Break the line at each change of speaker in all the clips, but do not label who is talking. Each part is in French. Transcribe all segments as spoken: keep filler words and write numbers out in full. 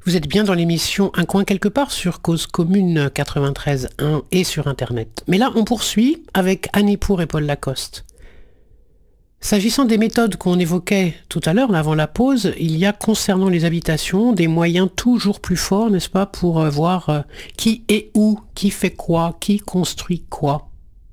Vous êtes bien dans l'émission Un coin quelque part sur Cause Commune quatre-vingt-treize un et sur Internet. Mais là, on poursuit avec Annie Pour et Paul Lacoste. S'agissant des méthodes qu'on évoquait tout à l'heure, avant la pause, il y a concernant les habitations des moyens toujours plus forts, n'est-ce pas, pour euh, voir euh, qui est où, qui fait quoi, qui construit quoi.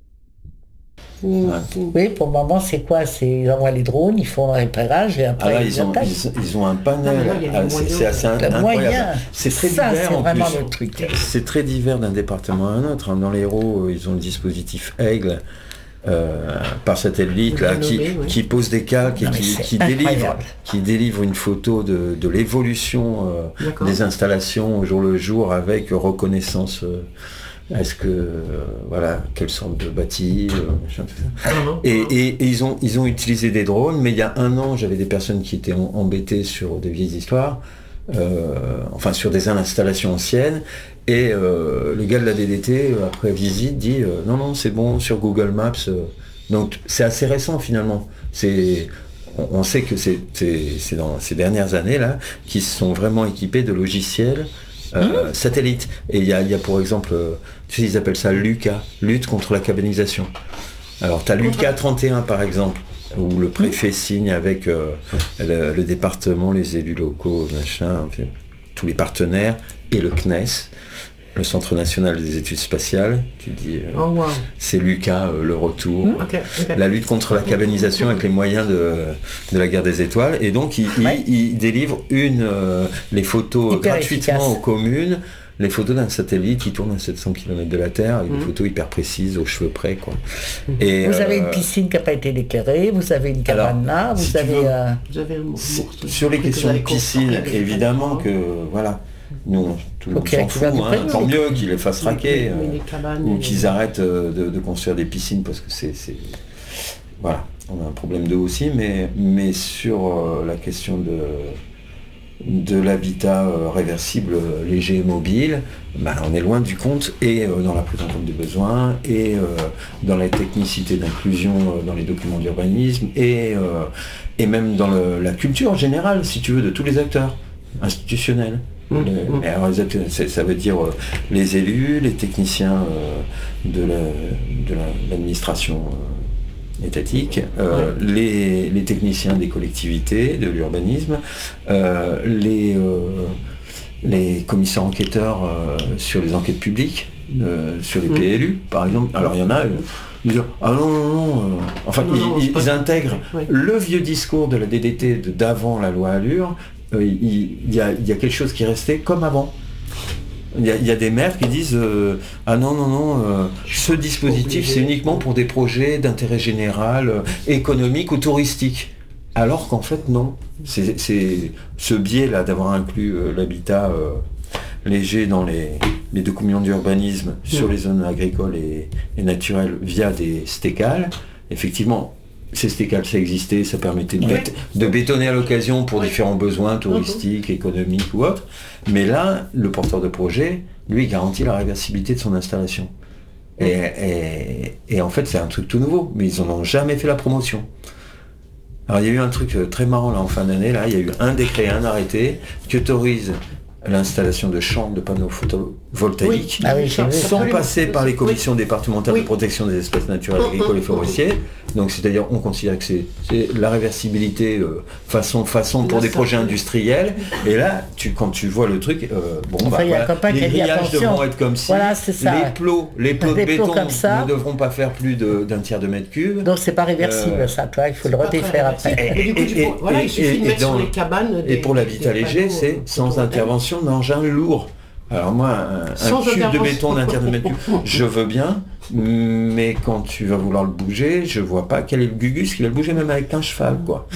Oui, pour le moment, c'est quoi? C'est, ils envoient les drones, ils font un repérage et après
ah là,
ils,
ils, ont, ils, ils ont un panel,
non,
ah, c'est, c'est assez incroyable.
Moyen.
C'est très
Ça,
divers
c'est
en
vraiment
plus.
le truc.
C'est très divers d'un département à un autre. Dans l'Hérault, ils ont le dispositif Aigle euh, par satellite là, qui,
nommer, oui.
qui pose des calques et
Non,
qui, qui,
incroyable.
délivre, qui délivre une photo de, de l'évolution euh, des installations au jour le jour avec reconnaissance. Euh, Est-ce que euh, voilà, quelle sorte de bâti euh, machin, tout ça. Et, et, et ils ont ils ont utilisé des drones, mais il y a un an, j'avais des personnes qui étaient en, embêtées sur des vieilles histoires, euh, enfin sur des installations anciennes, et euh, le gars de la D D T après visite dit euh, non non c'est bon sur Google Maps, euh. Donc c'est assez récent finalement. C'est on, on sait que c'est, c'est c'est dans ces dernières années là qu'ils se sont vraiment équipés de logiciels. Euh, mmh. Satellite. Et il y a, y a pour exemple, euh, tu sais, ils appellent ça LUCA, lutte contre la cabanisation. Alors tu as LUCA trente et un par exemple, où le préfet mmh. signe avec euh, le, le département, les élus locaux, machin, enfin, tous les partenaires et le C N E S, le Centre National des Études Spatiales, tu dis, euh,
oh, wow.
c'est LUCA, euh, le retour,
mmh, okay, okay.
la lutte contre la cabanisation avec les moyens de, de la guerre des étoiles, et donc il, ouais. il, il délivre une, euh, les photos hyper gratuitement efficace. Aux communes, les photos d'un satellite qui tourne à sept cents kilomètres de la Terre, avec mmh. des photos hyper précises, aux cheveux près, quoi.
Mmh. Et, vous euh, avez une piscine qui n'a pas été éclairée, vous avez une cabane là, vous, si avez, veux, euh...
vous avez un mot,
sur les questions de piscine, évidemment que, voilà, nous, tout le monde s'en fout, hein, tant mieux qu'ils les fassent raquer, euh, ou qu'ils arrêtent euh, de, de construire des piscines, parce que c'est, c'est... Voilà, on a un problème d'eau aussi, mais, mais sur euh, la question de, de l'habitat euh, réversible, euh, léger et mobile, bah, on est loin du compte, et euh, dans la prise en compte des besoins, et euh, dans la technicité d'inclusion euh, dans les documents d'urbanisme, et, euh, et même dans le, la culture générale, si tu veux, de tous les acteurs institutionnels. Mmh, le, mmh. Alors, ça veut dire euh, les élus, les techniciens euh, de, la, de la, l'administration euh, étatique, euh, ouais. les, les techniciens des collectivités, de l'urbanisme, euh, les, euh, les commissaires enquêteurs euh, sur les enquêtes publiques, euh, sur les mmh. P L U par exemple. Alors il y en a, euh, ils disent ah non non non, euh, enfin non, ils, non, ils, ils intègrent ouais. le vieux discours de la D D T de, d'avant la loi Allure. Il, il, y a, il y a quelque chose qui est resté comme avant. Il y a, il y a des maires qui disent euh, ah non non non euh, ce dispositif c'est uniquement pour des projets d'intérêt général, euh, économique ou touristique. Alors qu'en fait non. C'est, c'est ce biais là d'avoir inclus euh, l'habitat euh, léger dans les, les documents d'urbanisme sur les zones agricoles et, et naturelles via des stécales. Effectivement. Ces stécales, ça existait, ça permettait de, bét- de bétonner à l'occasion pour différents besoins touristiques, économiques ou autres. Mais là, le porteur de projet, lui, garantit la réversibilité de son installation. Et, et, et en fait, c'est un truc tout nouveau, mais ils n'en ont jamais fait la promotion. Alors, il y a eu un truc très marrant là en fin d'année, là, il y a eu un décret, un arrêté qui autorise l'installation de champs de panneaux photovoltaïques
oui. Ah oui,
sans passer par les commissions oui. départementales oui. de protection des espaces naturels, agricoles et forestiers. Donc c'est-à-dire on considère que c'est, c'est la réversibilité euh, façon façon pour des projets industriels. Et là, tu, quand tu vois le truc, euh, bon
enfin,
bah voilà, les grillages devront être comme ci,
voilà, c'est ça.
les plots, les plots de béton ne devront pas faire plus de, d'un tiers de mètre cube.
Donc c'est pas réversible euh, ça, toi, il faut le redéfaire après.
Et, et, et, et, voilà, il suffit de mettre sur les cabanes.
Et pour l'habitat léger, c'est sans intervention d'engins lourds. Alors moi, un, un cube de béton d'un tiers de mètre cube, je veux bien, mais quand tu vas vouloir le bouger, je vois pas quel est le gugus qui va le bouger même avec un cheval, quoi.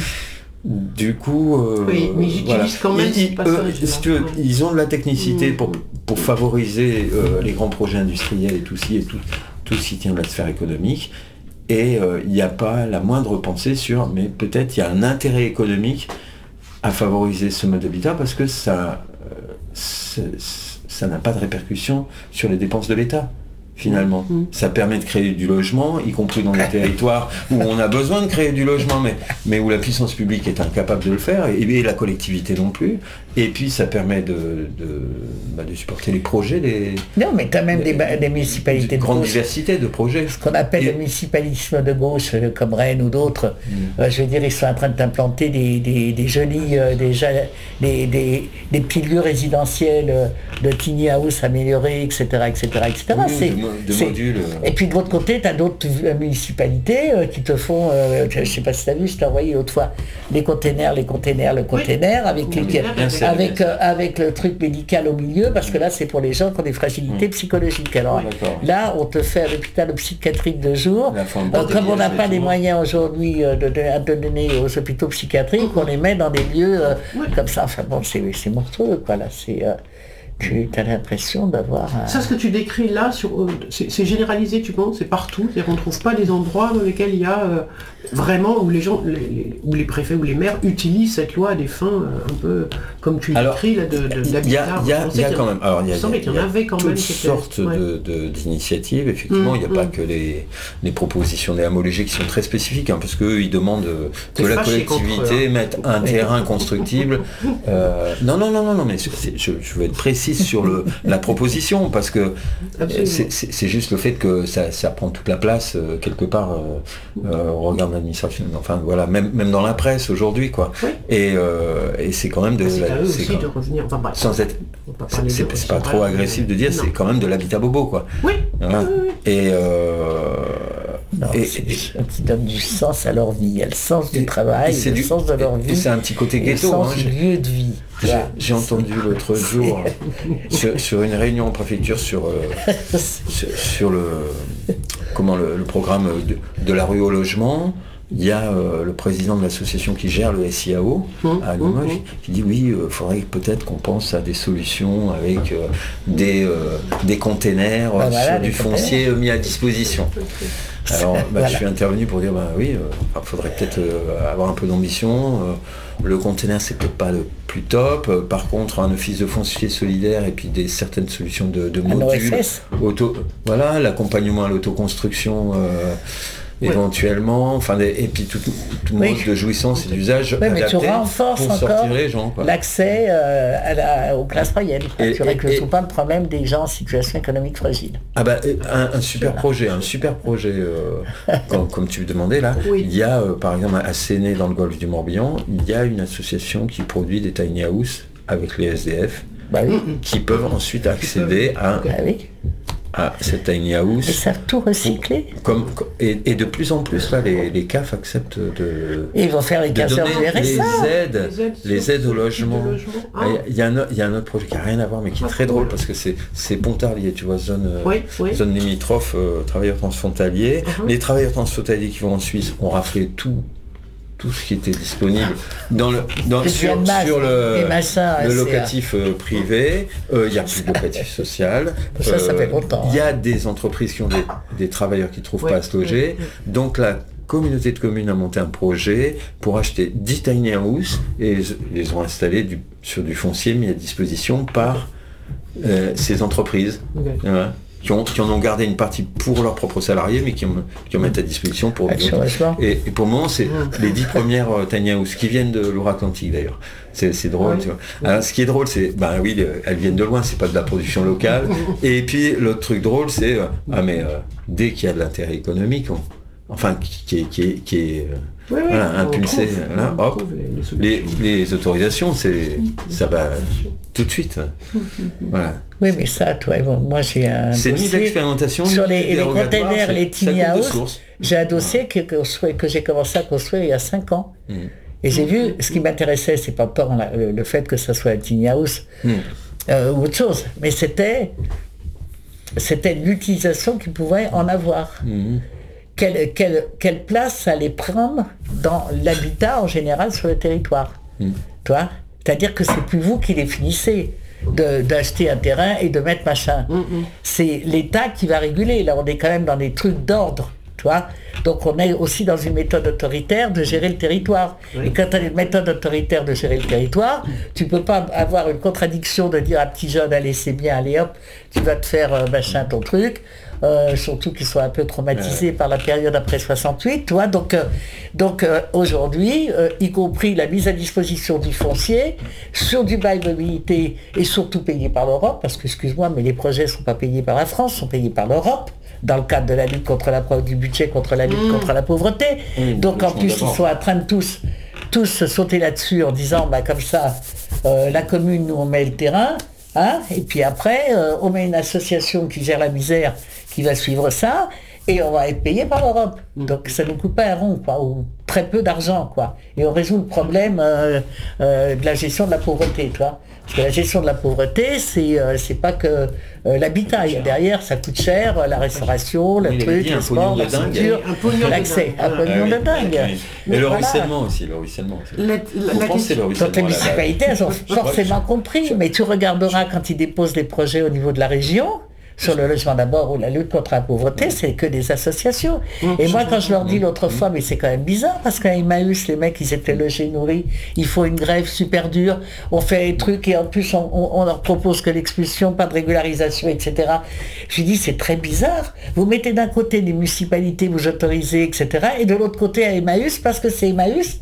Du coup, euh,
oui, mais j'utilise voilà. quand même.
Ils, pas eux, ça, si tu veux, ils ont de la technicité mmh. pour pour favoriser euh, les grands projets industriels et tout ci et tout tout ce qui tient de la sphère économique. Et il euh, n'y a pas la moindre pensée sur, mais peut-être il y a un intérêt économique à favoriser ce mode d'habitat parce que ça, euh, c'est, ça n'a pas de répercussion sur les dépenses de l'État. finalement. Mmh. Ça permet de créer du logement, y compris dans les territoires où on a besoin de créer du logement, mais, mais où la puissance publique est incapable de le faire, et, et la collectivité non plus. Et puis ça permet de, de, bah, de supporter les projets des...
Non, mais tu as même des, des, des municipalités de
grande
gauche,
diversité de projets.
Ce qu'on appelle et... le municipalisme de gauche, comme Rennes ou d'autres. Mmh. Euh, je veux dire, ils sont en train d'implanter des, des, des jolis, euh, des, des, des, des petits lieux résidentiels euh, de tiny house améliorés, et cetera, et cetera, et cetera.
Mmh, c'est, de, de modules.
Et puis de l'autre côté, tu as d'autres municipalités euh, qui te font, euh, je ne sais pas si tu as vu, je t'ai envoyé l'autre fois, les containers, les containers, le container, oui. avec, oui, les, bien avec, euh, avec le truc médical au milieu, parce que là, c'est pour les gens qui ont des fragilités mmh. psychologiques. Alors oh, là, on te fait un hôpital psychiatrique de jour. Euh, comme on n'a pas les moyens aujourd'hui euh, de, de, de donner aux hôpitaux psychiatriques, on les met dans des lieux euh, oui. comme ça. Enfin bon, c'est, c'est monstrueux, quoi, là. C'est... Euh, tu as l'impression d'avoir... Un...
Ça, ce que tu décris là, sur, euh, c'est, c'est généralisé, tu penses, c'est partout. C'est-à-dire qu'on ne trouve pas des endroits dans lesquels il y a euh, vraiment, où les gens, les, les, où les préfets ou les maires utilisent cette loi à des fins euh, un peu, comme tu décris, là, de, de, d'habitat.
Il y a, y a, y a quand même... Alors, il y a,
il y, y, y en avait quand
toutes
même
sortes ouais. de, de, d'initiatives. Effectivement, il mmh, n'y a mmh. pas que les, les propositions des homologés qui sont très spécifiques, hein, parce qu'eux, ils demandent euh, que la collectivité mette un terrain constructible. Euh, non, non, non, non, non, mais c'est, je, je veux être précis sur le, la proposition, parce que c'est, c'est, c'est juste le fait que ça, ça prend toute la place euh, quelque part euh, euh, au regard de l'administration, enfin voilà, même, même dans la presse aujourd'hui, quoi. Oui. Et, euh, et c'est quand même de...
C'est
la,
à eux
c'est
aussi
quand,
de revenir, enfin bref.
Sans être... C'est, c'est, c'est pas trop agressif de dire, non. C'est quand même de l'habitat bobo, quoi.
Oui.
Voilà. Oui, oui. Et... Euh,
Non, et, c'est des gens qui donnent du sens à leur vie. Il y a le sens du travail, le du, sens de leur vie.
Et c'est un petit côté ghetto.
Le sens
hein,
du lieu de vie.
J'ai, j'ai entendu l'autre jour sur, sur une réunion en préfecture sur, euh, sur, sur le, comment, le, le programme de, de la rue au logement. Il y a euh, le président de l'association qui gère le S I A O mmh, à Limoges mmh. qui dit oui, il euh, faudrait peut-être qu'on pense à des solutions avec euh, des, euh, des containers bah, voilà, sur du containers. foncier mis à disposition. Alors bah, voilà. Je suis intervenu pour dire bah, oui, il euh, faudrait peut-être euh, avoir un peu d'ambition. Euh, le container c'est peut-être pas le plus top. Euh, par contre, un office de foncier solidaire et puis des certaines solutions de, de modules. Auto, voilà, l'accompagnement à l'autoconstruction. Euh, Ouais. éventuellement, enfin, et puis tout, tout mode oui. de jouissance et d'usage
oui, mais tu renforces encore les gens, l'accès euh, à la, aux classes moyennes. Et, tu ne règles pas le problème des gens en situation économique fragile.
Ah bah, un, un super voilà. projet, un super projet, euh, comme, comme tu me demandais là, oui. il y a euh, par exemple à Séné dans le golfe du Morbihan, il y a une association qui produit des tiny house avec les S D F, bah oui. qui peuvent ensuite accéder à...
Bah oui.
à cette tiny house.
Et ça tout recycler.
Comme, et, et de plus en plus, là, les, les C A F acceptent de...
Et ils vont faire les
de donner
les
aides, les aides, les aides au logement. Ah. Il, y a un, il y a un autre projet qui n'a rien à voir, mais qui est très drôle, parce que c'est, c'est Pontarlier, tu vois, zone, oui, oui. zone limitrophe, euh, travailleurs transfrontaliers. Uh-huh. Les travailleurs transfrontaliers qui vont en Suisse ont raflé tout. tout ce qui était disponible dans le, dans, sur, masse, sur le, machins, le locatif euh, privé. Il euh, n'y a plus de locatif social.
Ça, euh, ça fait longtemps.
Il y a des entreprises qui ont des, des travailleurs qui ne trouvent ouais, pas à se loger. Ouais, ouais. Donc la communauté de communes a monté un projet pour acheter dix tiny house et ils les ont installés du, sur du foncier mis à disposition par euh, ces entreprises. Okay. Voilà. Qui, ont, qui en ont gardé une partie pour leurs propres salariés, mais qui en, qui en mettent à disposition pour d'autres. Et, et pour le moment, c'est les dix premières euh, tiny house qui viennent de Loire-Atlantique d'ailleurs. C'est, c'est drôle, ouais. tu vois. Alors, ce qui est drôle, c'est, ben oui, elles viennent de loin, c'est pas de la production locale. Et puis l'autre truc drôle, c'est, euh, ah mais euh, dès qu'il y a de l'intérêt économique, on, enfin qui est, qui est, qui est euh, oui, voilà, oui, impulsé, trouve, là, hop, les, les, les autorisations, c'est, ça va tout de suite. Voilà.
Oui, mais ça, toi, bon, moi j'ai un
c'est dossier... C'est une expérimentation
sur les, les containers, les tiny house. J'ai un dossier que, que, que j'ai commencé à construire il y a cinq ans. Mmh. Et j'ai mmh. vu, ce qui m'intéressait, c'est pas tant le, le fait que ça soit un tiny house mmh. euh, ou autre chose, mais c'était, c'était l'utilisation qu'il pouvait en avoir. Mmh. Quelle, quelle, quelle place ça allait prendre dans l'habitat en général sur le territoire. Mmh. Toi, c'est-à-dire que c'est plus vous qui les finissez de, d'acheter un terrain et de mettre machin. Mmh. C'est l'État qui va réguler. Là, on est quand même dans des trucs d'ordre. Toi. Donc on est aussi dans une méthode autoritaire de gérer le territoire. Oui. Et quand tu as une méthode autoritaire de gérer le territoire, tu ne peux pas avoir une contradiction de dire à petit jeune, allez c'est bien, allez hop, tu vas te faire euh, machin ton truc. euh, surtout qu'ils sont un peu traumatisés ouais. par la période après soixante-huit, tu vois, donc, euh, donc euh, aujourd'hui, euh, y compris la mise à disposition du foncier, sur du bail mobilité, et surtout payé par l'Europe, parce que, excuse-moi, mais les projets ne sont pas payés par la France, sont payés par l'Europe, dans le cadre de la lutte contre la, du budget contre la lutte mmh. contre la pauvreté. Mmh, donc en plus, ils sont en train de tous, tous sauter là-dessus en disant, bah, comme ça, euh, la commune, nous, on met le terrain, hein, et puis après, euh, on met une association qui gère la misère, qui va suivre ça, et on va être payé par l'Europe. Donc ça ne nous coûte pas un rond, quoi, ou très peu d'argent, quoi. Et on résout le problème euh, euh, de la gestion de la pauvreté, tu vois. Parce que la gestion de la pauvreté, c'est euh, c'est pas que euh, l'habitat. Derrière, ça coûte cher, la restauration, le oui, truc, le sport, la culture, l'accès. Un pognon de dingue.
Mais le ruissellement aussi, le ruissellement.
Donc les municipalités, elles ont forcément compris. Mais tu regarderas quand ils déposent des projets au niveau de la région, sur le logement d'abord ou la lutte contre la pauvreté, c'est que des associations. Et moi, quand je leur dis l'autre fois, mais c'est quand même bizarre, parce qu'à Emmaüs, les mecs, ils étaient logés, nourris, il faut une grève super dure, on fait des trucs et en plus, on, on, on leur propose que l'expulsion, pas de régularisation, et cetera. Je lui dis, c'est très bizarre. Vous mettez d'un côté des municipalités, vous autorisez, et cetera, et de l'autre côté à Emmaüs, parce que c'est Emmaüs,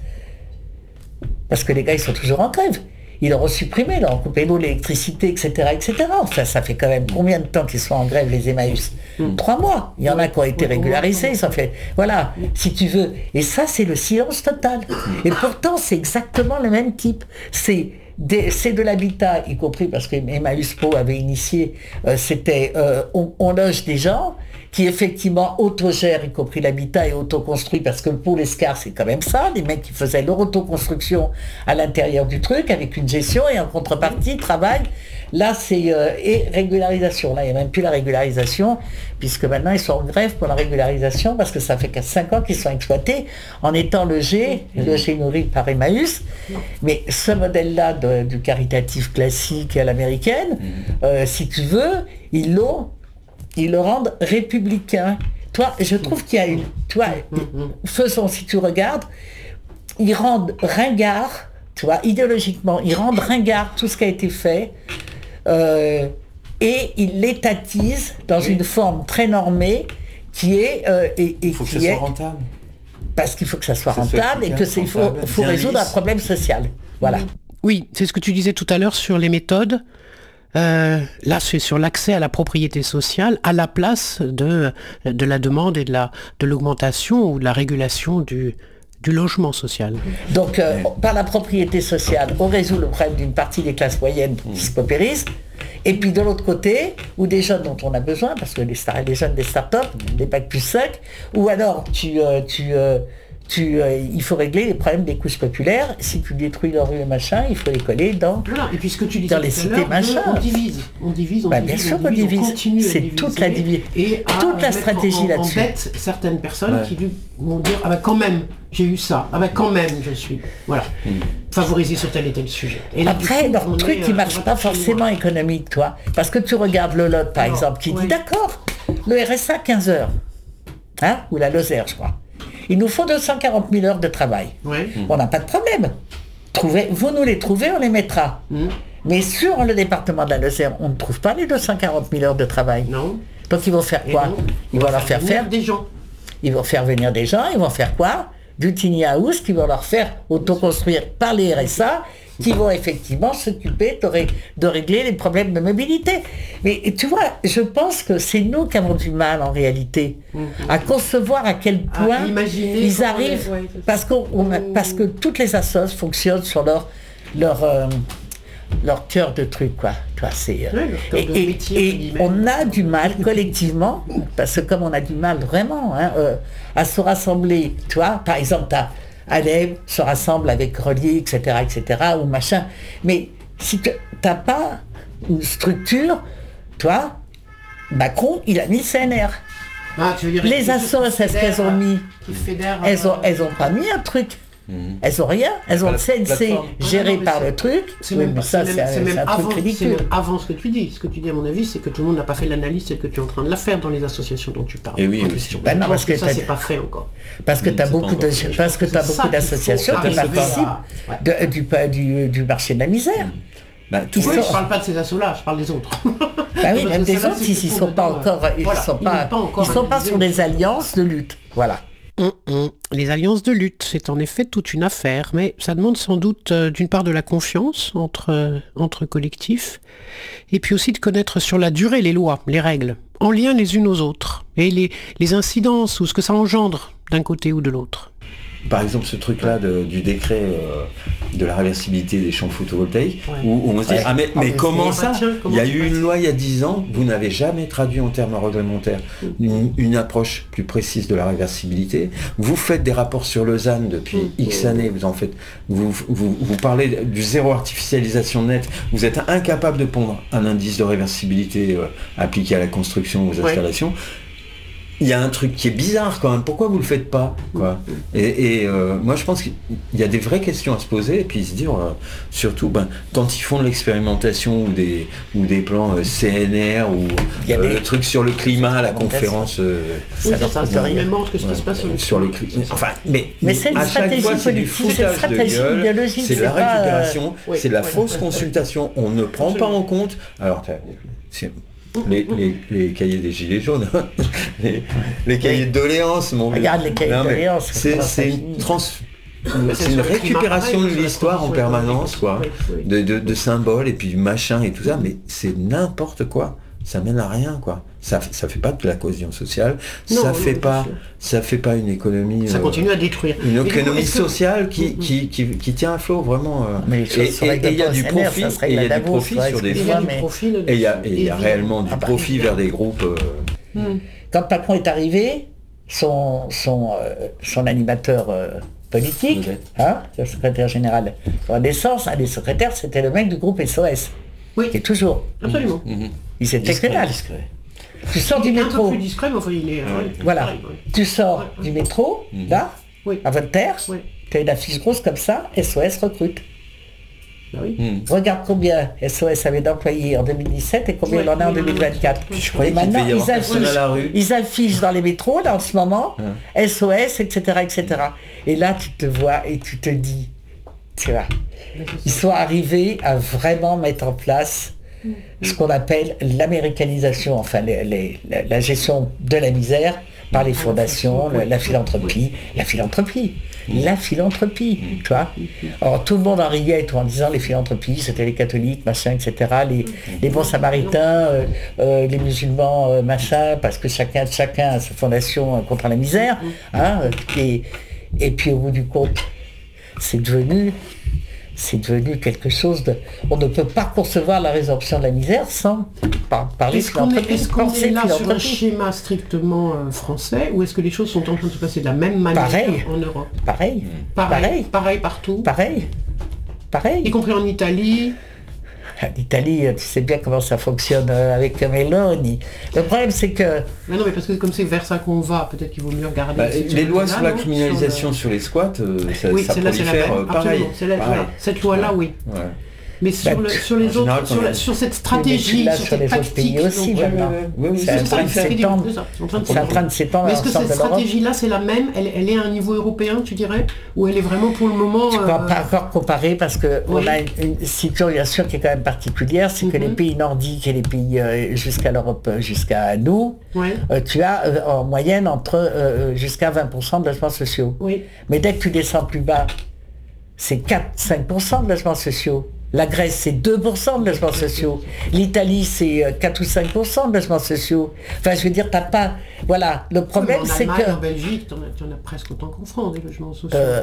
parce que les gars, ils sont toujours en grève. Ils leur ont supprimé, ils leur ont coupé l'eau, l'électricité, et cetera, et cetera. Enfin, ça fait quand même combien de temps qu'ils sont en grève, les Emmaüs ? mmh. Trois mois. Il y en a qui ont été régularisés, ils ont fait... Voilà, si tu veux. Et ça, c'est le silence total. Et pourtant, c'est exactement le même type. C'est... Des, c'est de l'habitat, y compris parce que Emmaüs Po avait initié, euh, c'était euh, on, on loge des gens qui effectivement autogèrent, y compris l'habitat, et autoconstruit, parce que le Pôle Escar, c'est quand même ça, les mecs qui faisaient leur autoconstruction à l'intérieur du truc, avec une gestion, et en contrepartie, travail. Là, c'est... Euh, et régularisation. Là, il n'y a même plus la régularisation, puisque maintenant, ils sont en grève pour la régularisation, parce que ça fait cinq ans qu'ils sont exploités, en étant logés, mmh. logés nourris par Emmaüs. Mais ce modèle-là de, du caritatif classique à l'américaine, mmh. euh, si tu veux, ils l'ont, ils le rendent républicain. Toi, je trouve qu'il y a une... Toi, mmh. faisons, si tu regardes, ils rendent ringard, tu vois, idéologiquement, ils rendent ringard tout ce qui a été fait, Euh, et il l'étatise dans oui. une forme très normée qui est... Euh, et, et
il faut que
qui
ça
est,
soit rentable.
Parce qu'il faut que ça soit ça rentable soit et qu'il faut, faut résoudre lisse. un problème social. Voilà.
Oui, c'est ce que tu disais tout à l'heure sur les méthodes. Euh, là, c'est sur l'accès à la propriété sociale à la place de, de la demande et de, la, de l'augmentation ou de la régulation du... du logement social.
Donc, euh, par la propriété sociale, on résout le problème d'une partie des classes moyennes qui se paupérisent, et puis de l'autre côté, ou des jeunes dont on a besoin, parce que les, start- les jeunes des start-up, des bacs plus secs, ou alors tu... Euh, tu euh, Tu, euh, il faut régler les problèmes des couches populaires. Si tu détruis leur rue et machin, il faut les coller dans,
voilà. Et puis ce que tu disais
dans les cités machin.
On divise, on divise, on
bah,
divise.
Bien sûr qu'on divise.
divise.
C'est toute la division. Et toute la stratégie
en,
là-dessus.
En bête certaines personnes ouais. qui vont dire ah ben quand même j'ai eu ça, ah ben quand même je suis voilà mm. favorisé sur tel et tel sujet. Et
là, après, leur truc qui euh, marche pas forcément économique, toi, parce que tu regardes le Lot par Alors, exemple, qui ouais. dit d'accord, le R S A quinze heures, hein, ou la Lozère, je crois. Il nous faut deux cent quarante mille heures de travail.
Ouais.
On n'a pas de problème. Trouvez, vous nous les trouvez, on les mettra. Mmh. Mais sur le département de la Lozère, on ne trouve pas les deux cent quarante mille heures de travail.
Non.
Donc ils vont faire quoi? Ils vont leur faire faire
des gens.
Ils vont faire venir des gens, ils vont faire quoi? Du tiny house qui vont leur faire autoconstruire par les R S A, qui vont effectivement s'occuper de, ré, de régler les problèmes de mobilité. Mais tu vois, je pense que c'est nous qui avons du mal en réalité mmh. à concevoir à quel point à ils arrivent, ouais, parce, qu'on, on a, parce que toutes les assos fonctionnent sur leur, leur, euh, leur cœur de truc, quoi. Toi, c'est, euh, ouais, et et, métier, et on a du mal collectivement, parce que comme on a du mal vraiment hein, euh, à se rassembler, tu vois, par exemple, t'as Alem se rassemble avec Relier, et cetera, et cetera, ou machin. Mais si tu n'as pas une structure, toi, Macron, il a mis le C N R.
Ah, tu veux dire
les assos, c'est ce qu'elles ont mis. Elles n'ont elles ont pas mis un truc. Mmh. Elles ont rien. Elles ont le C N C géré ah non, par le truc.
C'est même, oui, ça, c'est, c'est, c'est même un avant, truc ridicule. C'est même avant ce que tu dis. Ce que tu dis, à mon avis, c'est que tout le monde n'a pas fait l'analyse, c'est que tu es en train de la faire dans les associations dont tu parles.
Et oui, oui.
Ben non, parce que
ça, c'est pas fait encore.
Parce que tu as beaucoup, de, parce que t'as beaucoup d'associations qui participent de, du, du, du marché de la misère.
Bah, tout oui, sont... je parle pas de ces assos-là, je parle des autres.
Bah oui, même des autres, ils ne sont pas encore, ils voilà, sont pas, pas, ils sont pas sur des alliances de lutte. Voilà.
Hum, hum. Les alliances de lutte, c'est en effet toute une affaire, mais ça demande sans doute euh, d'une part de la confiance entre, euh, entre collectifs, et puis aussi de connaître sur la durée les lois, les règles, en lien les unes aux autres, et les, les incidences ou ce que ça engendre d'un côté ou de l'autre.
Par exemple, ce truc-là de, du décret euh, de la réversibilité des champs photovoltaïques, ouais. où, où on se dit, ouais. ah mais, mais ah, comment ça Il y a eu une loi il y a dix ans, vous n'avez jamais traduit en termes réglementaires une, une approche plus précise de la réversibilité. Vous faites des rapports sur Lausanne depuis mmh. X années, vous en faites, vous, vous, vous parlez du zéro artificialisation nette, vous êtes incapable de pondre un indice de réversibilité euh, appliqué à la construction, aux installations. Ouais. Il y a un truc qui est bizarre quand même, pourquoi vous le faites pas quoi Et, et euh, moi je pense qu'il y a des vraies questions à se poser et puis se dire euh, surtout ben, quand ils font de l'expérimentation ou des, ou des plans euh, C N R ou euh, des... le truc sur le climat, la conférence euh,
oui, ça, ça, ça rien que ce qui se passe sur le,
sur le climat. Enfin, mais,
mais c'est une
à chaque fois c'est du foutage de gueule, c'est de la récupération, euh... c'est de la oui, fausse oui, consultation, on ne prend absolument. pas en compte. Alors c'est... Les, les, les cahiers des gilets jaunes, les, les cahiers de doléances, mon
gars. Regarde les cahiers de doléances.
C'est, c'est une, trans, c'est une récupération de l'histoire en permanence, quoi, de, de, de symboles et puis du machin et tout ça, mais c'est n'importe quoi. Ça mène à rien, quoi. Ça, ça fait pas de la cohésion sociale. Non, ça non, fait pas, ça fait pas une économie.
Ça euh, continue à détruire.
Une économie coup, sociale qui, mmh. qui, qui, qui tient à flot vraiment. Euh, mais et il y a du profit, et il y a du profit sur des fois, et il y a, il y a réellement du profit vers des groupes. Euh...
Mmh. Quand Macron est arrivé, son, son, euh, son animateur. Euh, politique, okay. hein, le secrétaire général de la Naissance, un des secrétaires, c'était le mec du groupe S O S.
Oui.
Qui est toujours.
Absolument.
Mmh. Il s'était que dalle. Tu sors du métro.
Un peu plus discret, mais enfin, il est.
Euh, voilà. Pareil, ouais. Tu sors ouais, du métro, mmh. là, oui. à Voltaire, oui. tu as une affiche grosse comme ça, S O S recrute.
Ah oui.
mmh. Regarde combien S O S avait d'employés en deux mille dix-sept et combien ouais, il en a en deux mille vingt-quatre.
Je croyais et maintenant, ils affichent, la rue.
ils affichent dans les métros, là, en ce moment, ouais. S O S, et cetera, et cetera. Et là, tu te vois et tu te dis, tu vois, ils sont arrivés à vraiment mettre en place ce qu'on appelle l'américanisation, enfin les, les, la, la gestion de la misère par les fondations, la, la philanthropie, la philanthropie, la philanthropie, tu vois. Alors tout le monde en riait et tout en disant les philanthropies, c'était les catholiques, machin, et cetera, les, les bons samaritains, euh, euh, les musulmans, euh, machin, parce que chacun, chacun a sa fondation contre la misère, hein, et, et puis au bout du compte, c'est devenu... c'est devenu quelque chose de... On ne peut pas concevoir la résorption de la misère sans par, parler
est-ce qu'on est, est-ce qu'on est là sur un schéma strictement euh, français ou est-ce que les choses sont en train de se passer de la même manière pareil. en Europe
Pareil.
Pareil. Pareil. Pareil partout.
Pareil. Pareil.
Y compris en Italie.
L'Italie, tu sais bien comment ça fonctionne avec Meloni. Le problème, c'est que...
Mais non, mais parce que comme c'est vers ça qu'on va, peut-être qu'il vaut mieux regarder...
Bah, les lois sur la criminalisation sur, le... sur les squats, euh, ça, oui, ça prolifère euh, pareil.
La, pareil. Cette loi-là, oui. Ouais. Mais sur, bah, le, sur les autres, général, sur, la, sur cette stratégie,
là,
sur,
sur les autres pays aussi,
donc,
maintenant.
Euh, oui, oui, c'est en train de s'étendre.
C'est en train de s'étendre.
Mais est-ce que cette stratégie-là, c'est la même elle, elle est à un niveau européen, tu dirais, ou elle est vraiment pour le moment...
Je ne peux euh... pas encore comparer, parce qu'on oui. a une, une situation qui est quand même particulière, c'est mm-hmm. que les pays nordiques et les pays euh, jusqu'à l'Europe, jusqu'à nous, oui. euh, tu as euh, en moyenne entre euh, jusqu'à vingt pour cent de logements sociaux.
Oui.
Mais dès que tu descends plus bas, c'est quatre à cinq pour cent de logements sociaux. La Grèce, c'est deux pour cent de logements sociaux. L'Italie, c'est quatre ou cinq pour cent de logements sociaux. Enfin, je veux dire, t'as pas... Voilà, le problème,
oui,
c'est
Allemagne,
que...
En Belgique, t'en as, t'en as presque autant qu'en France, des logements sociaux.
Euh,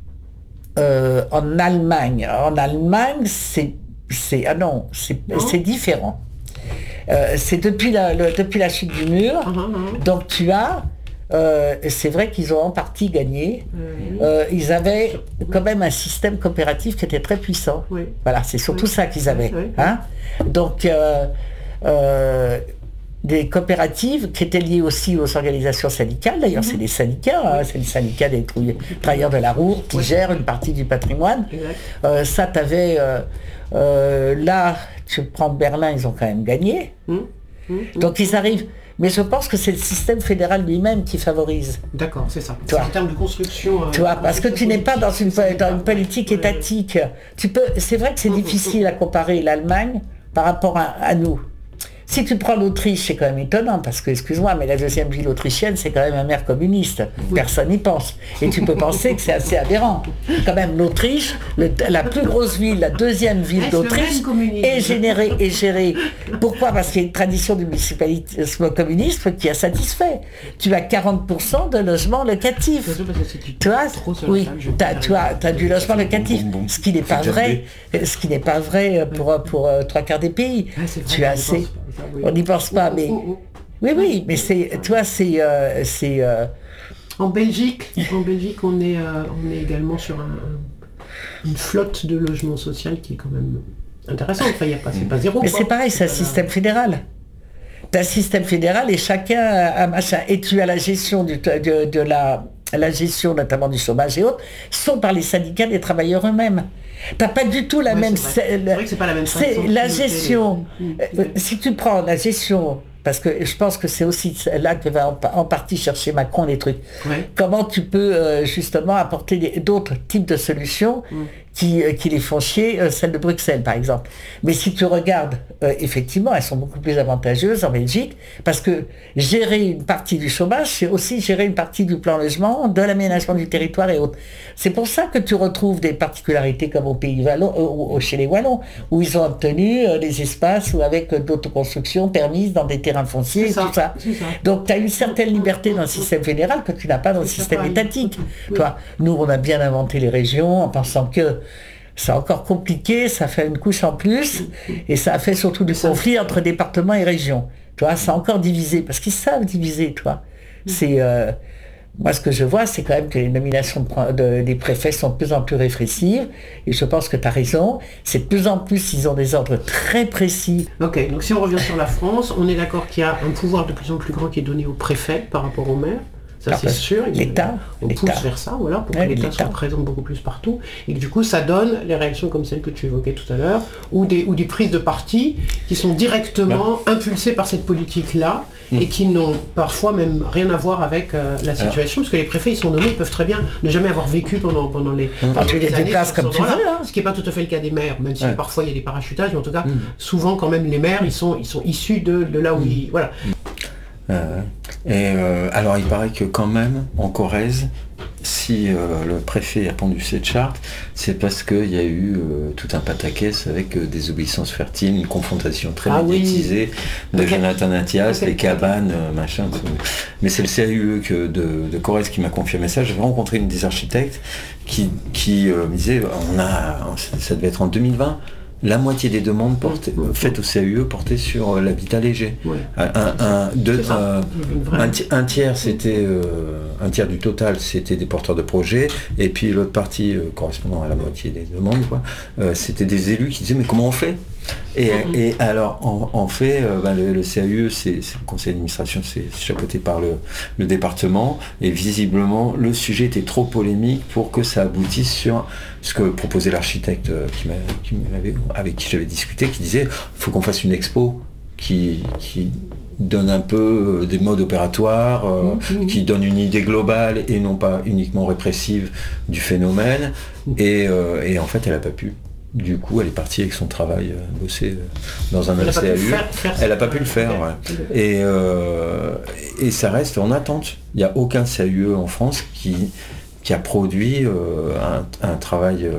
euh, en Allemagne, en Allemagne, c'est... c'est ah non, c'est, non. c'est différent. Euh, c'est depuis la, le, depuis la chute du mur. Uh-huh, uh-huh. Donc, tu as... Euh, c'est vrai qu'ils ont en partie gagné. Mmh. Euh, ils avaient quand même un système coopératif qui était très puissant. Oui. Voilà, c'est surtout oui. ça qu'ils avaient. Oui. Hein Donc, euh, euh, des coopératives qui étaient liées aussi aux organisations syndicales. D'ailleurs, mmh. c'est des syndicats. Hein, c'est le syndicat des travailleurs de la route qui oui. gère une partie du patrimoine. Euh, ça, tu avais... Euh, euh, là, tu prends Berlin, ils ont quand même gagné. Mmh. Mmh. Donc, ils arrivent... Mais je pense que c'est le système fédéral lui-même qui favorise.
D'accord, c'est ça. En termes de construction... Euh,
tu vois, parce que tu n'es pas dans une, dans une politique étatique. Tu peux, c'est vrai que c'est difficile à comparer l'Allemagne par rapport à, à nous. Si tu prends l'Autriche, c'est quand même étonnant, parce que, excuse-moi, mais la deuxième ville autrichienne, c'est quand même un maire communiste. Personne n'y pense. Et tu peux penser que c'est assez aberrant. Quand même, l'Autriche, le, la plus grosse ville, la deuxième ville d'Autriche, est générée, est gérée. Pourquoi ? Parce qu'il y a une tradition du municipalisme communiste qui a satisfait. Tu as quarante pour cent de logements locatifs. Tu vois ? Oui, tu as, as du logement locatif. Ce qui n'est pas vrai, ce qui n'est pas vrai pour, pour euh, trois quarts des pays. Tu as assez... Oui. On n'y pense pas, mais oui, oui, mais c'est, toi, c'est, euh, c'est. Euh...
En Belgique, en Belgique, on est, euh, on est également sur un, un, une flotte de logements sociaux qui est quand même intéressante. Enfin, il y a pas, c'est pas zéro.
Mais quoi. C'est pareil, c'est un système fédéral. T'as un système fédéral et chacun a un machin. Et tu as la gestion du, de, de la, la gestion notamment du chômage et autres, sont par les syndicats des travailleurs eux-mêmes. T'as pas du tout la ouais, même...
C'est, c'est vrai que c'est pas la même
c'est la gestion. Les... Euh, si tu prends la gestion, parce que je pense que c'est aussi là que va en, en partie chercher Macron les trucs. Ouais. Comment tu peux euh, justement apporter des, d'autres types de solutions mm. qui, euh, qui les font chier, euh, celle de Bruxelles par exemple. Mais si tu regardes, euh, effectivement, elles sont beaucoup plus avantageuses en Belgique, parce que gérer une partie du chômage, c'est aussi gérer une partie du plan logement, de l'aménagement du territoire et autres. C'est pour ça que tu retrouves des particularités comme au Pays Wallon, euh, chez les Wallons, où ils ont obtenu euh, des espaces ou avec euh, d'autoconstruction permises dans des terrains fonciers et tout ça. ça. Donc tu as une certaine liberté dans le système fédéral que tu n'as pas dans le système étatique. Oui. Toi, nous, on a bien inventé les régions en pensant que c'est encore compliqué, ça fait une couche en plus, et ça a fait surtout du conflit entre départements et régions. Tu vois, c'est encore divisé, parce qu'ils savent diviser, toi. C'est... Euh, Moi, ce que je vois, c'est quand même que les nominations de, de, des préfets sont de plus en plus répressives. Et je pense que tu as raison. C'est de plus en plus, ils ont des ordres très précis.
Ok, donc si on revient sur la France, on est d'accord qu'il y a un pouvoir de plus en plus grand qui est donné aux préfets par rapport aux maires. Ça, ah, c'est sûr.
L'État.
On
l'État.
pousse vers ça, voilà, pour ouais, que l'État, l'État soit présent beaucoup plus partout. Et que du coup, ça donne les réactions comme celles que tu évoquais tout à l'heure, ou des, ou des prises de parti qui sont directement ouais. impulsées par cette politique-là, mmh. et qui n'ont parfois même rien à voir avec euh, la situation, Alors. parce que les préfets, ils sont nommés, ils peuvent très bien ne jamais avoir vécu pendant, pendant les, mmh. pendant les années.
Comme tu veux, hein.
Ce qui n'est pas tout à fait le cas des maires, même si ouais. parfois il y a des parachutages, mais en tout cas, mmh. souvent quand même les maires, ils sont, ils sont issus de, de là où mmh. ils... Voilà.
Euh, et euh, alors il paraît que quand même en Corrèze, si euh, le préfet a pondu cette charte, c'est parce qu'il y a eu euh, tout un pataquès avec euh, des obéissances fertiles, une confrontation très ah médiatisée oui. de okay. Jonathan Attias, okay. les cabanes, euh, machin. Tout. Mais c'est le C A U E que de, de Corrèze qui m'a confirmé ça. J'ai rencontré une des architectes qui, qui euh, me disait, on a, ça devait être en deux mille vingt. La moitié des demandes portées, euh, faites au C A U E portaient sur euh, l'habitat léger. Ouais. Un, un, deux, euh, un, un tiers c'était euh, un tiers du total c'était des porteurs de projets, et puis l'autre partie euh, correspondant à la moitié des demandes, quoi, euh, c'était des élus qui disaient mais comment on fait ? Et, mmh. et alors, en, en fait, euh, bah, le, le C A U E, c'est, c'est le conseil d'administration, c'est chapeauté par le, le département, et visiblement, le sujet était trop polémique pour que ça aboutisse sur ce que proposait l'architecte qui m'a, qui m'avait, avec qui j'avais discuté, qui disait, il faut qu'on fasse une expo qui, qui donne un peu des modes opératoires, euh, mmh. qui donne une idée globale et non pas uniquement répressive du phénomène, mmh. et, euh, et en fait, elle n'a pas pu. Du coup, elle est partie avec son travail euh, bosser euh, dans un autre C A U. Faire, faire elle n'a pas pu le faire. Ouais. Et, euh, et ça reste en attente. Il n'y a aucun C A U E en France qui, qui a produit euh, un, un travail euh,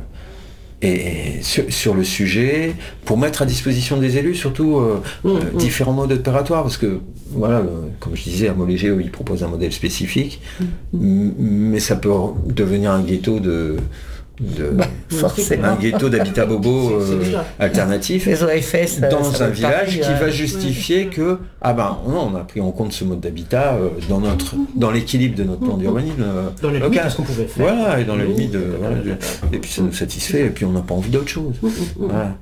et, et sur, sur le sujet pour mettre à disposition des élus, surtout euh, mmh, euh, mmh. différents modes opératoires. Parce que, voilà, euh, comme je disais, à Molégéo, il propose un modèle spécifique, mmh. m- mais ça peut devenir un ghetto de... De, bah, un ghetto d'habitat bobo euh, alternatif
les O F S,
dans
ça
un village
pareil,
qui va justifier ouais. que ah ben non, on a pris en compte ce mode d'habitat euh, dans notre dans l'équilibre de notre plan d'urbanisme euh,
dans la limite de ce qu'on pouvait faire,
voilà, et dans la limite de, voilà, de, et puis ça nous satisfait et puis on n'a pas envie d'autre chose, voilà.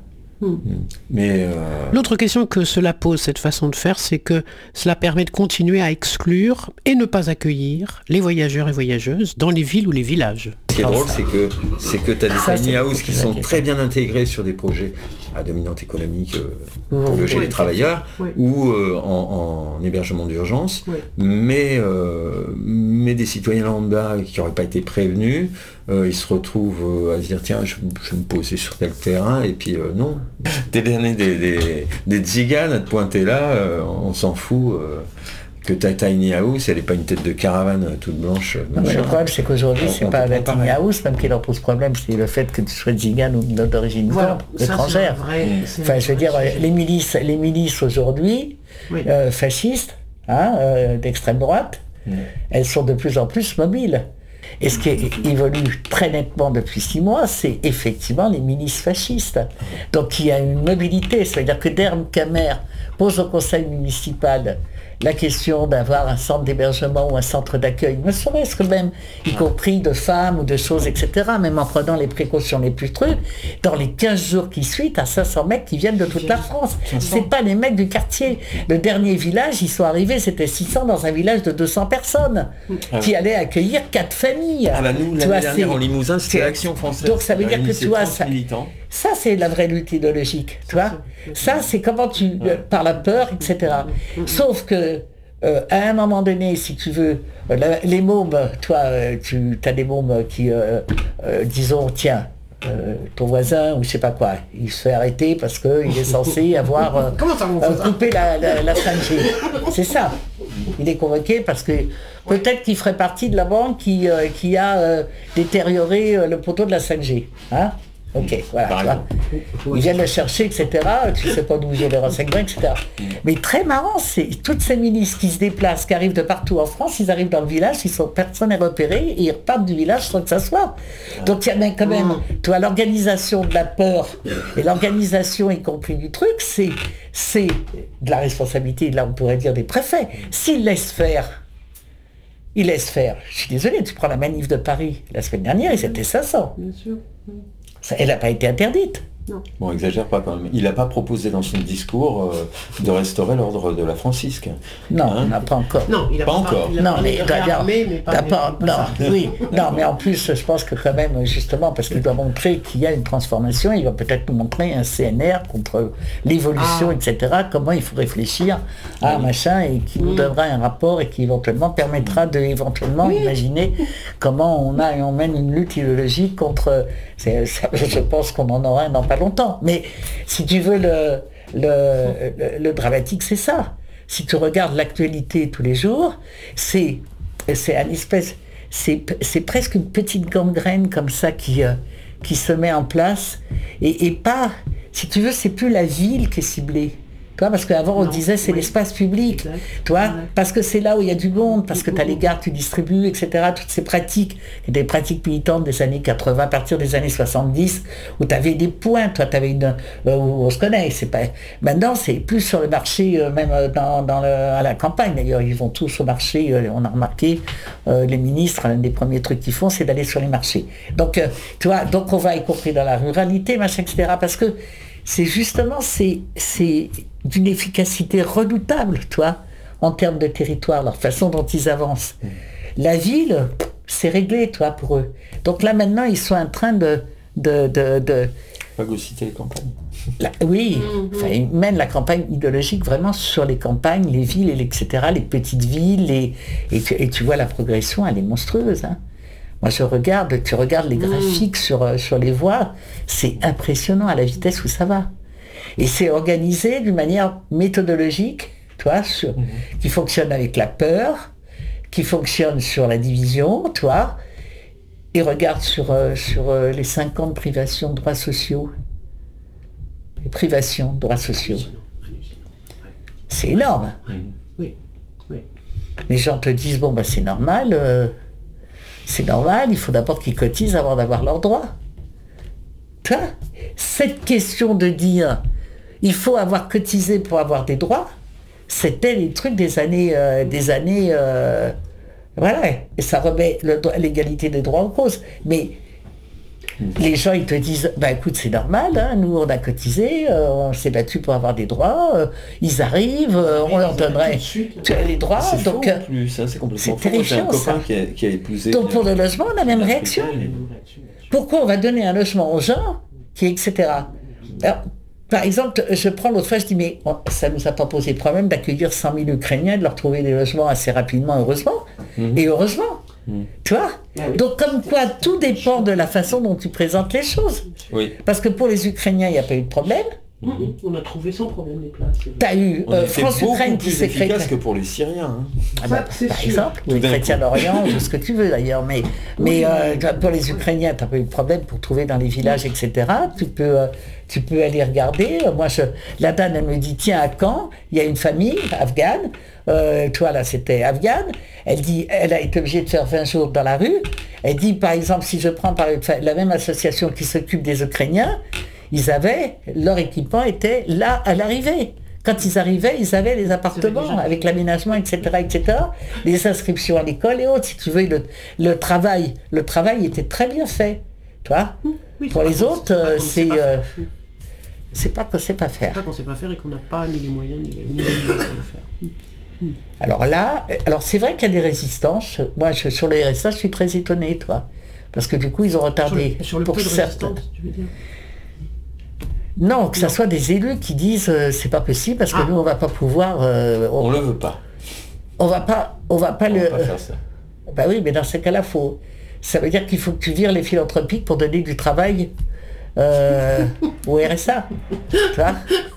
Mmh. Mais euh... L'autre question que cela pose, cette façon de faire, c'est que cela permet de continuer à exclure et ne pas accueillir les voyageurs et voyageuses dans les villes ou les villages.
Ce qui est drôle, c'est que, c'est que tu as des tiny houses qui sont très bien intégrés sur des projets à dominante économique euh, pour loger oui, les travailleurs oui. ou euh, en, en hébergement d'urgence, oui. mais, euh, mais des citoyens lambda qui n'auraient pas été prévenus, euh, ils se retrouvent euh, à se dire tiens, je, je vais me poser sur tel terrain, et puis euh, non. T'es dernier des, des, des tziganes à te pointer là, euh, on s'en fout. Euh, que ta tiny house, elle n'est pas une tête de caravane toute blanche.
Non, mais le problème, c'est qu'aujourd'hui, c'est pas la tiny house, même qui leur pose problème, c'est le fait que tu sois tzigane ou d'origine voilà, étrangère. Vrai, enfin, je veux dire, les milices, les milices aujourd'hui, oui. euh, fascistes, hein, euh, d'extrême droite, oui. elles sont de plus en plus mobiles. Et ce qui évolue très nettement depuis six mois, c'est effectivement les milices fascistes. Donc il y a une mobilité, c'est-à-dire que Derm Camer pose au conseil municipal la question d'avoir un centre d'hébergement ou un centre d'accueil, ne serait-ce que même, y compris de femmes ou de choses, et cetera, même en prenant les précautions les plus trucs, dans les quinze jours qui suivent, à cinq cents mecs qui viennent de toute la France. C'est pas les mecs du quartier. Le dernier village, ils sont arrivés, c'était six cents dans un village de deux cents personnes, ah qui allait accueillir quatre familles.
Ah bah nous, l'année dernière, en Limousin, c'était l'Action française.
Donc ça veut dire que tu vois, ça, ça c'est la vraie lutte idéologique, tu vois. Ça, c'est comment tu, ouais. par la peur, et cetera. Sauf que, euh, à un moment donné, si tu veux, euh, la, les mômes, toi, euh, tu as des mômes qui, euh, euh, disons, tiens, euh, ton voisin, ou je sais pas quoi, il se fait arrêter parce qu'il est censé avoir euh, euh, coupé la, la, la cinq G. C'est ça. Il est convoqué parce que peut-être qu'il ferait partie de la banque qui, euh, qui a euh, détérioré euh, le poteau de la cinq G. Hein? Ok, voilà. Ils viennent le chercher, et cetera. Tu sais pas d'où j'ai les renseignements, et cetera. Mais très marrant, c'est toutes ces milices qui se déplacent, qui arrivent de partout en France, ils arrivent dans le village, ils sont, personne n'est repéré, et ils repartent du village sans que ça soit. Donc il y a quand même, tu vois, l'organisation de la peur et l'organisation, y compris du truc, c'est, c'est de la responsabilité, là on pourrait dire des préfets. S'ils laissent faire, ils laissent faire. Je suis désolé, tu prends la manif de Paris la semaine dernière, ils étaient cinq cents. Bien sûr. Ça, elle n'a pas été interdite.
Non. Bon, exagère pas quand même. Il n'a pas proposé dans son discours euh, de restaurer l'ordre de la Francisque.
Non, hein? On n'a pas encore.
Non, il
n'a pas, pas encore.
Il a non, mais regarde, mais pas, pas, pas non, oui, non, mais en plus, je pense que quand même, justement, parce qu'il doit montrer qu'il y a une transformation, il va peut-être nous montrer un C N R contre l'évolution, ah. et cetera. Comment il faut réfléchir à un oui. machin et qui oui. nous donnera un rapport et qui éventuellement permettra de éventuellement oui. imaginer comment on a on mène une lutte idéologique contre. C'est, ça, je pense qu'on en aura un dans pas longtemps. Mais si tu veux, le, le, le, le dramatique, c'est ça. Si tu regardes l'actualité tous les jours, c'est, c'est une espèce, c'est, c'est presque une petite gangrène comme ça qui, euh, qui se met en place. Et, et pas, si tu veux, c'est plus la ville qui est ciblée. Toi, parce qu'avant on disait c'est oui. l'espace public, toi, ouais. parce que c'est là où il y a du monde, parce que tu as les gares, tu distribues, et cetera. Toutes ces pratiques, des pratiques militantes des années quatre-vingts, à partir des années soixante-dix, où tu avais des points, toi, tu avais une, euh, où on se connaît. C'est pas, maintenant, c'est plus sur le marché, euh, même dans, dans le, à la campagne. D'ailleurs, ils vont tous au marché. Euh, on a remarqué, euh, les ministres, un des premiers trucs qu'ils font, c'est d'aller sur les marchés. Donc, euh, tu vois, donc on va y compris dans la ruralité, machin, et cetera. Parce que c'est justement, c'est, c'est d'une efficacité redoutable, toi, en termes de territoire, leur façon dont ils avancent. Mmh. La ville, c'est réglé, toi, pour eux. Donc là, maintenant, ils sont en train de... de, de, de
phagocyter les campagnes.
La, oui, mmh. enfin, ils mènent la campagne idéologique vraiment sur les campagnes, les villes, et et cetera, les petites villes, et, et, tu, et tu vois la progression, elle est monstrueuse, hein. Moi, je regarde, tu regardes les graphiques mmh. sur, sur les voies, c'est impressionnant à la vitesse où ça va. Et c'est organisé d'une manière méthodologique, toi, sur, mmh. qui fonctionne avec la peur, qui fonctionne sur la division, toi, et regarde sur, euh, sur euh, les cinquante privations de droits sociaux. Les privations de droits sociaux. C'est énorme. Oui. Oui. Les gens te disent, bon, bah, c'est normal... Euh, C'est normal, il faut d'abord qu'ils cotisent avant d'avoir leurs droits. Tu vois, cette question de dire il faut avoir cotisé pour avoir des droits, c'était les trucs des années, euh, des années, euh, voilà, et ça remet le, l'égalité des droits en cause. Mais Les gens, ils te disent, bah écoute, c'est normal, hein, nous on a cotisé, euh, on s'est battu pour avoir des droits, euh, ils arrivent, euh, on leur donnerait les droits.
C'est
donc,
faux en plus, hein, c'est complètement
faux. J'ai
un copain qui a, qui a épousé.
Donc pour le logement, on a la même réaction. Pourquoi on va donner un logement aux gens, qui, et cetera. Alors, par exemple, je prends l'autre fois, je dis, mais bon, ça ne nous a pas posé problème d'accueillir cent mille Ukrainiens, de leur trouver des logements assez rapidement, heureusement, mmh. et heureusement. Mmh. Tu vois ah oui. Donc comme quoi, tout dépend de la façon dont tu présentes les choses.
Oui.
Parce que pour les Ukrainiens, il n'y a pas eu de problème.
Mmh. On a trouvé sans problème les places.
T'as eu euh, France-Ukraine qui s'est
créé efficace que pour les Syriens. Hein.
Ah bah, ça, par sûr. exemple, ou les chrétiens d'Orient, ou ce que tu veux d'ailleurs. Mais, mais euh, pour les Ukrainiens, t'as pas eu de problème pour trouver dans les villages, et cetera. Tu peux, euh, tu peux aller regarder. Moi, je, la dame, elle me dit, tiens, à Caen, il y a une famille afghane. Euh, toi là c'était afghane, elle dit elle a été obligée de faire vingt jours dans la rue. Elle dit par exemple si je prends par la même association qui s'occupe des Ukrainiens, ils avaient, leur équipement était là à l'arrivée. Quand ils arrivaient, ils avaient les appartements avec l'aménagement, et cetera, et cetera. Les inscriptions à l'école et autres. Si tu veux, le, le travail, le travail était très bien fait. Tu vois oui, pour les autres, euh, c'est euh, c'est pas qu'on sait pas faire.
C'est pas qu'on sait pas faire et qu'on n'a pas ni les moyens ni les moyens de le faire.
Alors là, alors c'est vrai qu'il y a des résistances. Moi, je, sur les R S A, je suis très étonné, toi. Parce que du coup, ils ont retardé.
Sur le, sur le
pour
peu de
certains.
résistance, tu veux dire ?
Non, que ce soit des élus qui disent euh, c'est pas possible parce que ah. nous, on va pas pouvoir... Euh,
on, on le veut pas.
On va pas, on va pas
on
le...
va pas faire ça.
Bah oui, mais dans ce cas-là, faut... ça veut dire qu'il faut que tu vires les philanthropiques pour donner du travail euh, au R S A. Tu vois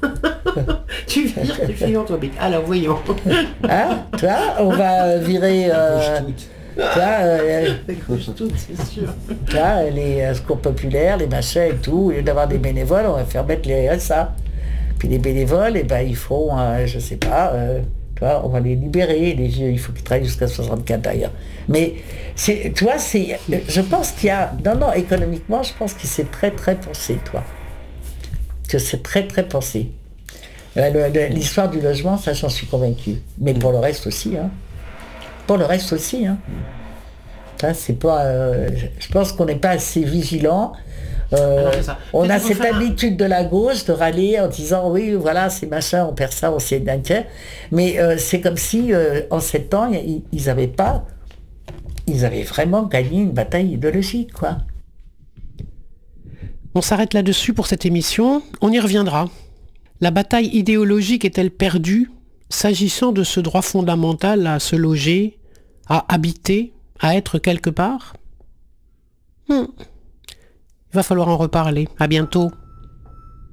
Tu vires les philanthropiques. Alors, voyons.
Hein, tu vois, on va virer... Euh, tu vois, euh,
tout, c'est sûr.
Tu vois, les euh, secours populaires, les machins et tout, au lieu d'avoir des bénévoles, on va faire mettre les R S A. Puis les bénévoles, eh ben, ils font, euh, je sais pas, euh, tu vois, on va les libérer, les vieux, il faut qu'ils travaillent jusqu'à soixante-quatre d'ailleurs. Mais, c'est, tu vois, c'est, je pense qu'il y a, non, non, économiquement, je pense que c'est très, très pensé, toi. Que c'est très, très pensé. Le, le, l'histoire du logement, ça, j'en suis convaincu. Mais pour le reste aussi, hein. Pour le reste aussi, hein. Ça, c'est pas, euh, je pense qu'on n'est pas assez vigilant. Euh, Alors, on a cette habitude un... de la gauche de râler en disant oui, voilà, c'est machin, on perd ça, on s'y inquiète. Mais euh, c'est comme si euh, en sept ans, ils n'avaient pas, ils avaient vraiment gagné une bataille idéologique, quoi.
On s'arrête là-dessus pour cette émission. On y reviendra. La bataille idéologique est-elle perdue s'agissant de ce droit fondamental à se loger, à habiter, à être quelque part ? hmm. Il va falloir en reparler. À bientôt.